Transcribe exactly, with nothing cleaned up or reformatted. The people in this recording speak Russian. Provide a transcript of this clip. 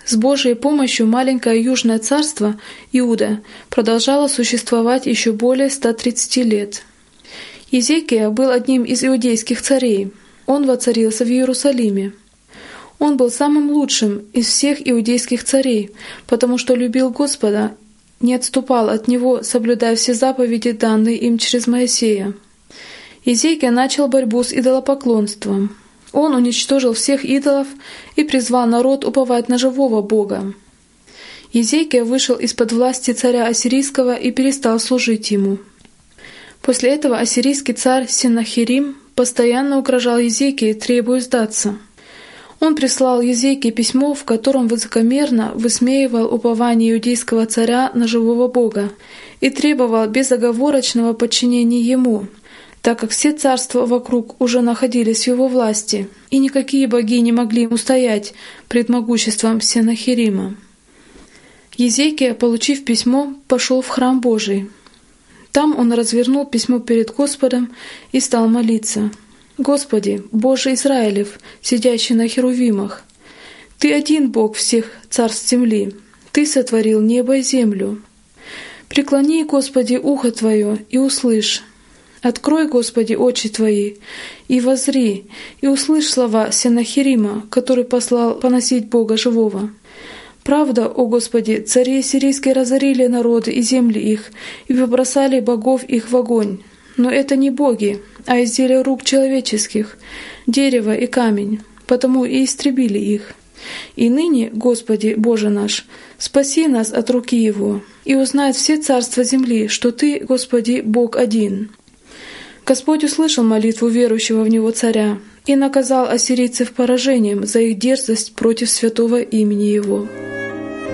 С Божьей помощью маленькое южное царство Иуда продолжало существовать еще более ста тридцати лет. Иезекия был одним из иудейских царей. Он воцарился в Иерусалиме. Он был самым лучшим из всех иудейских царей, потому что любил Господа, не отступал от Него, соблюдая все заповеди, данные им через Моисея. Иезекия начал борьбу с идолопоклонством. Он уничтожил всех идолов и призвал народ уповать на живого Бога. Иезекия вышел из-под власти царя Ассирийского и перестал служить ему. После этого ассирийский царь Сеннахерим постоянно угрожал Иезекии, требуя сдаться. Он прислал Иезекии письмо, в котором высокомерно высмеивал упование иудейского царя на живого Бога и требовал безоговорочного подчинения ему, так как все царства вокруг уже находились в его власти, и никакие боги не могли устоять пред могуществом Сеннахерима. Иезекия, получив письмо, пошел в храм Божий. Там он развернул письмо перед Господом и стал молиться: «Господи, Боже Израилев, сидящий на херувимах, Ты один Бог всех царств земли, Ты сотворил небо и землю. Преклони, Господи, ухо Твое и услышь. Открой, Господи, очи Твои и воззри, и услышь слова Сеннахерима, который послал поносить Бога живого. Правда, о Господи, цари сирийские разорили народы и земли их, и побросали богов их в огонь. Но это не боги, а изделия рук человеческих, дерево и камень, потому и истребили их. И ныне, Господи, Боже наш, спаси нас от руки его, и узнает все царства земли, что Ты, Господи, Бог один». Господь услышал молитву верующего в Него царя и наказал ассирийцев поражением за их дерзость против святого имени Его.